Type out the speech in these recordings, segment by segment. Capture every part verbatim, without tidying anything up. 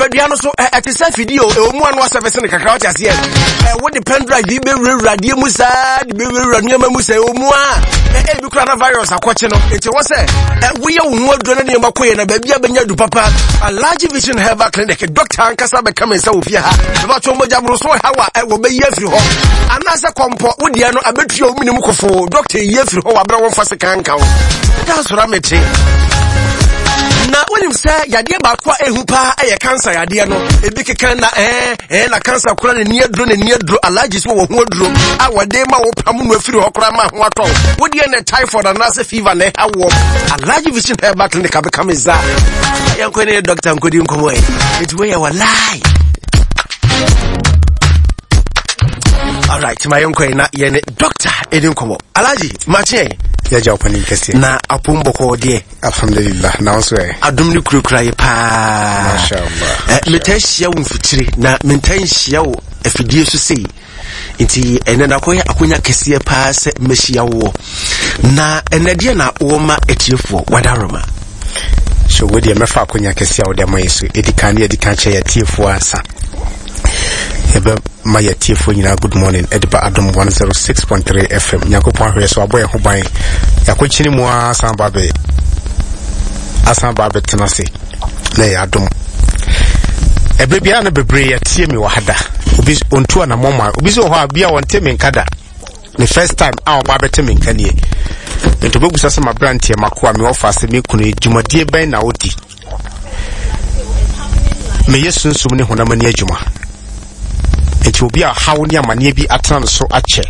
dwadua so at the video e omu anu service ne kakra what ase e wo the pen drive bi be radio mu sa be radio mu sa omu a e bi kra na virus akwache no enti wo se wo ye wo adu na ne makoye na ba bia banya du papa Alaji Vision Herbal Clinic doctor ankasa be come say ofia ha ba to mo jabro so ha wa wo be ye afiri ho anasa kompo wo dia no abetua wo minim kofo doctor ye afiri ho wa bra wo fa se kanka wo that's what I'm saying. Na when him say yade ba kwa ehu pa eye cancer yade no ebi keka na eh eh na cancer kura ne niedro ne niedro Alaji so wo ho aduro a wode ma wo pam no afiri ho kura ma ho ato wo de na typhoid and as fever na ha wo Alaji Vision Herbal Clinic be come za yanko ne doctor nkodi nkomo e it way our lie. All right, my uncle na yene doctor edin komo Alaji machi ya jawpani kese na apumbo ko de alhamdulillah na so e adum ni kurukura ye pa mashallah eh metashia wo mfitire na mentanhia wo afidie so sei nti ene na koya akonya kese pa se mehia wo na enade na wo ma etiefo wadaroma so we de mefa akonya kese a wo de mayeso edikan de edikan che ya tiefo asa ebe ma ya tiefo nyina good morning ediba adom one oh six point three F M nyakopon ahwe so aboye ho ban yakochini mu asan babe asan babe tenase na ya adom ebe bia na bebre ya tie mi wahada obi ontu na moma obi so ho abia wonte me nkada the first time a babe te me nkanie ento begusa se ma brand e makoa me ofa se me kunu edwumadie ben na odi me yesunsum ne honamani adwuma enti obi a hawo ne amane bi atana so ache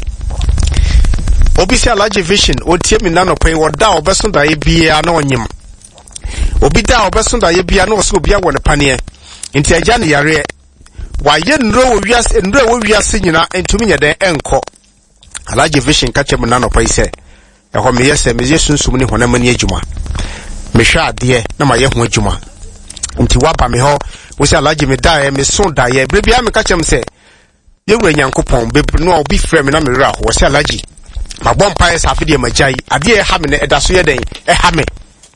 obi se Alaji Vision o tie mi na no pen woda obeso da ye bia na onyim obi da obeso da ye bia na oso bia wone pane enti agya ne yare wa ye nro wo wiase nro wo wiase nyina entumi nya den enko Alaji Vision ka chem na no pen se e ho me yese me yesunsum ne honamani adwuma me hwa ade na ma ye ho adwuma enti waba me ho wo se Alaji me da e me so da ye bre bia me ka chem se ye we nyankopon be no obi frɛ me na me ra ho se Alaji ma bompa ye safi de majai ade e ha me ne eda so ye den e ha me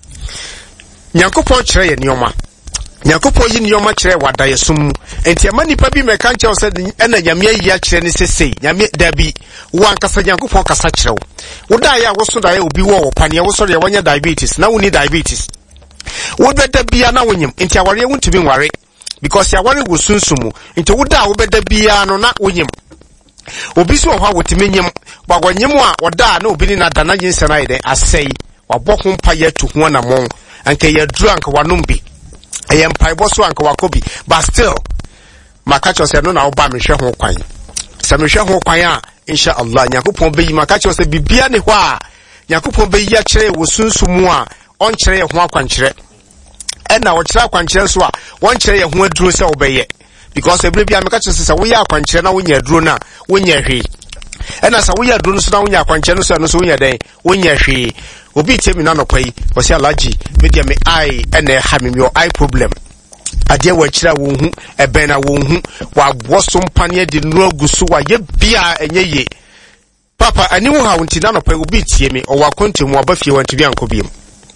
nyankopon kyerɛ ye nioma nyankopon yi nioma kyerɛ wada ye sum enti ama nipa bi me ka nkyɛw se ena nyame yi a kyerɛ ne sesei nyame da bi wan kasa nyankopon kasa kyerɛ wo wo da ya wo so da ye obi wo wo pane wo so de wanya diabetes na wo ni diabetes wo beda bia na wonyim enti aware wo ntumi nware because ya ware wo sunsumu nti wo da wo beda bia no na wonyim obi so ho awotime nyim bagonyim a woda na obi ni na dana yinsa na ide asei wabɔko mpa ya tu ho na mon anka ya duru anka wanombi eye mpa ibo so anka wakobi but still makacho se no na wo ba mehwe ho kwan se mehwe ho kwan a insha Allah nyakopon be yi makacho se bibia ne ho a nyakopon be yi a kyerɛ wo sunsumu a on kyerɛ ye ho akwankyerɛ ena wo kyerɛ akwankyerɛ so a won kyerɛ ye ho aduro se wo be ye because every bia mekacho se se wo ya akwankyerɛ na wo nya aduro na wo nya hwe ena sa wo ya aduro so na wo nya akwankyerɛ no so no so wo nya den wo nya hwe obi tie mi na no pai wo se Alaji media me eye ena ha me your eye problem ade wa kyerɛ wo hu eben na wo hu wa boso mpane de no agusu wa ye bia enye ye papa ani wo ha wonti na no pai obi tie mi o wa kontu mu abafie wanti bi anko biem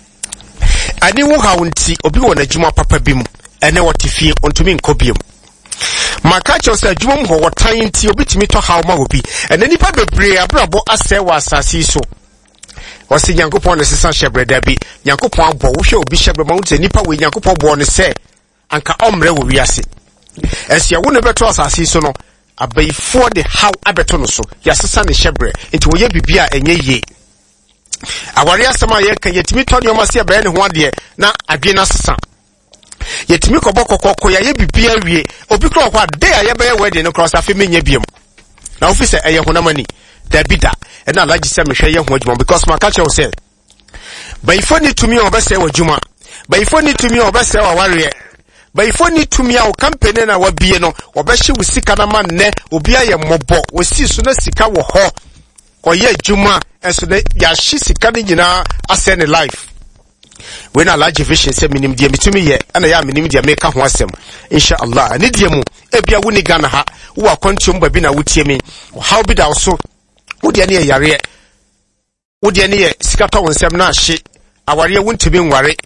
ani wo ha wonti obi wo na dwuma papa bi mu ene wote fie ontumi nko biem makacho se dwuma mu ho wotan nti obitimi to hawo ma obi ene nipa bebre abrabo asɛ wa asase so wasi nyankopon ne sesa hyebreda bi nyankopon abɔ wo hwɛ obi hyebreda ma wo nipa we nyankopon bɔ ne sɛ anka omre wo wiase esia wo ne beto asase so no abaifo de haw abeto no so ya sesa ne hyebre nti wo ye bibia enye ye awari asema ye kan yetimi to ne ma se be ne ho ade na adwe na sesa yetimi kobokokoko ya ye bibia wie obi kro kwa de ya ye be ye wedding no cross afi menye biem na officer eye honamani da bida e na Alaji se mehwe ye ho adwuma because my culture say baifo ni tumi obese wadwuma baifo ni tumi obese wa ware baifo ni tumi a o company na wabie no obehye wo sika na man ne obi aye mobo wo si so na sika wo ho koye adwuma enso na ya hye sika ni nyina ase ne life when Alaji Vision say minim dia mitumi ye ana ya minim dia meka ho asem insha Allah ani dia mu ebia woni Ghana ha wo akontum ba bi na wotie mi how bi da so wo dia ne yare wo dia ne sika to wonsem na hye aware wontumi nware